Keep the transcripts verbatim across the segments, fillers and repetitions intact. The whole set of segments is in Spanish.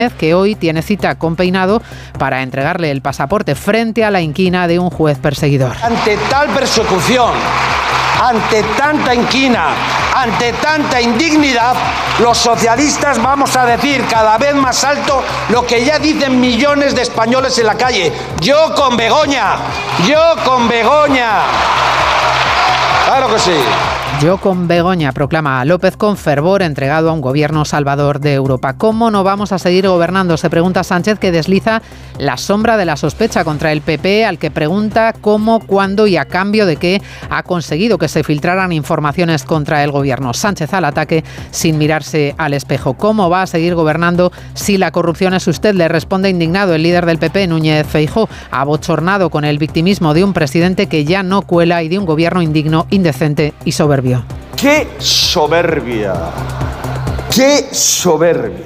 que hoy tiene cita con Peinado para entregarle el pasaporte frente a la inquina de un juez perseguidor. Ante tal persecución, ante tanta inquina, ante tanta indignidad, los socialistas vamos a decir cada vez más alto lo que ya dicen millones de españoles en la calle. Yo con Begoña, yo con Begoña. Claro que sí. Yo con Begoña, proclama a López con fervor, entregado a un gobierno salvador de Europa. ¿Cómo no vamos a seguir gobernando?, se pregunta Sánchez, que desliza la sombra de la sospecha contra el P P, al que pregunta cómo, cuándo y a cambio de qué ha conseguido que se filtraran informaciones contra el gobierno. Sánchez al ataque sin mirarse al espejo. ¿Cómo va a seguir gobernando si la corrupción es usted?, le responde indignado el líder del P P, Núñez Feijóo, abochornado con el victimismo de un presidente que ya no cuela y de un gobierno indigno, indecente y soberbio. ¡Qué soberbia! ¡Qué soberbia!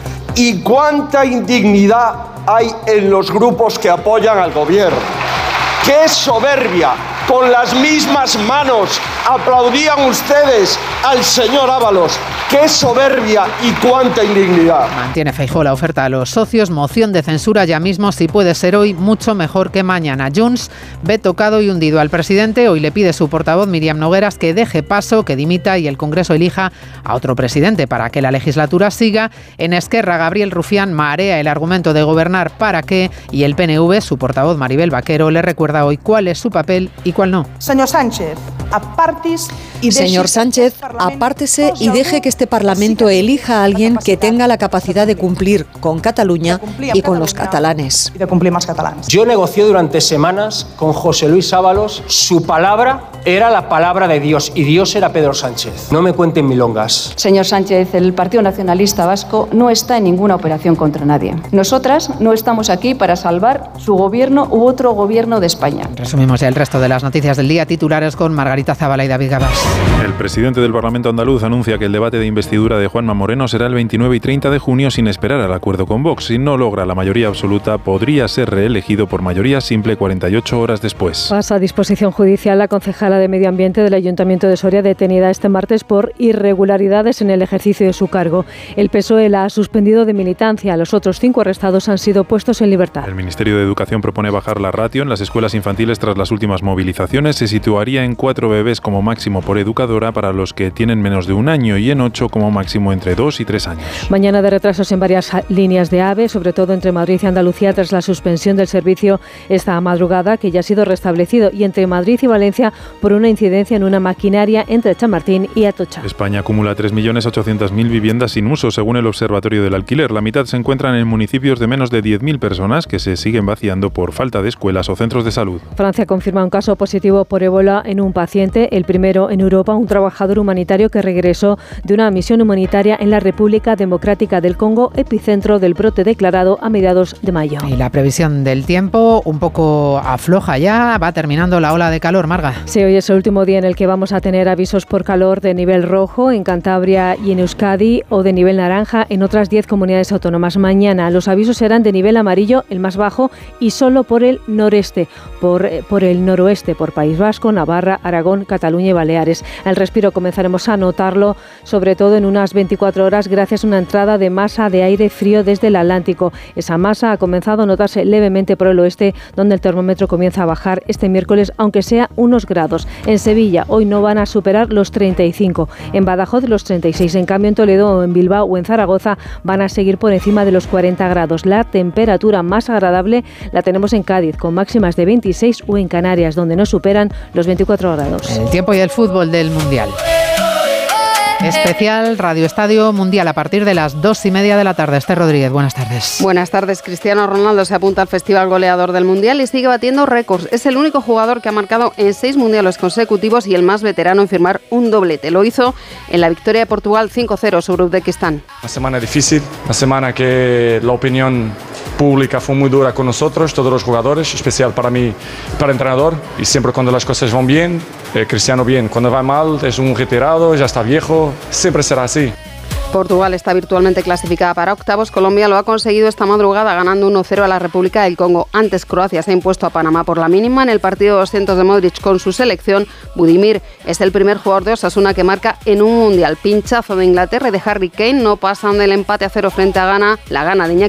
¿Y cuánta indignidad hay en los grupos que apoyan al gobierno? ¡Qué soberbia! Con las mismas manos aplaudían ustedes al señor Ábalos. ¡Qué soberbia y cuánta indignidad! Mantiene Feijóo la oferta a los socios, moción de censura ya mismo, si puede ser hoy, mucho mejor que mañana. Junts ve tocado y hundido al presidente. Hoy le pide su portavoz Míriam Nogueras que deje paso, que dimita y el Congreso elija a otro presidente para que la legislatura siga. En Esquerra, Gabriel Rufián marea el argumento de gobernar para qué, y el P N V, su portavoz Maribel Vaquero, le recuerda hoy cuál es su papel y cuál no. Señor Sánchez, apartis y Señor Sánchez, apártese y deje que este Parlamento elija a alguien que tenga la capacidad de cumplir con Cataluña y con los catalanes. Yo negocié durante semanas con José Luis Ábalos. Su palabra era la palabra de Dios y Dios era Pedro Sánchez. No me cuenten milongas. Señor Sánchez, el Partido Nacionalista Vasco no está en ninguna operación contra nadie. Nosotras no estamos aquí para salvar su gobierno u otro gobierno de España. Resumimos ya el resto de las noticias del día, titulares con Margarita Zavala y David Gabás. El presidente del Parlamento andaluz anuncia que el debate de investidura de Juanma Moreno será el veintinueve y treinta de junio sin esperar al acuerdo con Vox. Si no logra la mayoría absoluta, podría ser reelegido por mayoría simple cuarenta y ocho horas después. Pasa a disposición judicial la concejala de Medio Ambiente del Ayuntamiento de Soria, detenida este martes por irregularidades en el ejercicio de su cargo. El P S O E la ha suspendido de militancia. Los otros cinco arrestados han sido puestos en libertad. El Ministerio de Educación propone bajar la ratio en las escuelas infantiles tras las últimas movilizaciones. Se situaría en cuatro bebés como máximo por educadora para los que tienen menos de un año y en ocho como máximo entre dos y tres años. Mañana de retrasos en varias líneas de AVE, sobre todo entre Madrid y Andalucía, tras la suspensión del servicio esta madrugada, que ya ha sido restablecido, y entre Madrid y Valencia por una incidencia en una maquinaria entre Chamartín y Atocha. España acumula tres millones ochocientas mil viviendas sin uso, según el Observatorio del Alquiler. La mitad se encuentran en municipios de menos de diez mil personas que se siguen vaciando por falta de escuelas o centros de salud. Francia confirma un caso positivo por ébola en un paciente, el primero en Europa, un trabajador humanitario que regresó de una misión humanitaria en la República Democrática del Congo, epicentro del brote declarado a mediados de mayo. Y la previsión del tiempo un poco afloja ya, va terminando la ola de calor, Marga. Sí, hoy es el último día en el que vamos a tener avisos por calor de nivel rojo en Cantabria y en Euskadi, o de nivel naranja en otras diez comunidades autónomas. Mañana los avisos serán de nivel amarillo, el más bajo, y solo por el noreste, por, por el noroeste, por País Vasco, Navarra, Aragón, Cataluña y Baleares. El respiro comenzaremos a notarlo sobre todo en unas veinticuatro horas gracias a una entrada de masa de aire frío desde el Atlántico. Esa masa ha comenzado a notarse levemente por el oeste, donde el termómetro comienza a bajar este miércoles, aunque sea unos grados. En Sevilla hoy no van a superar los treinta y cinco, en Badajoz los treinta y seis, en cambio en Toledo o en Bilbao o en Zaragoza van a seguir por encima de los cuarenta grados. La temperatura más agradable la tenemos en Cádiz, con máximas de veintiséis, o en Canarias, donde no superan los veinticuatro grados. El tiempo y el fútbol del Mundial. Especial Radio Estadio Mundial a partir de las dos y media de la tarde. Esther Rodríguez, buenas tardes. Buenas tardes. Cristiano Ronaldo se apunta al festival goleador del Mundial y sigue batiendo récords. Es el único jugador que ha marcado en seis mundiales consecutivos y el más veterano en firmar un doblete. Lo hizo en la victoria de Portugal cinco cero sobre Uzbekistán. Una semana difícil, una semana que la opinión pública fue muy dura con nosotros, todos los jugadores, especial para mí, para el entrenador. Y siempre cuando las cosas van bien, eh, Cristiano bien. Cuando va mal es un retirado, ya está viejo. Siempre será así. Portugal está virtualmente clasificada para octavos. Colombia lo ha conseguido esta madrugada ganando uno cero a la República del Congo. Antes Croacia se ha impuesto a Panamá por la mínima en el partido doscientos de Modric con su selección. Budimir es el primer jugador de Osasuna que marca en un mundial. Pinchazo de Inglaterra y de Harry Kane no pasan del empate a cero frente a Ghana. La Ghana de Iñaki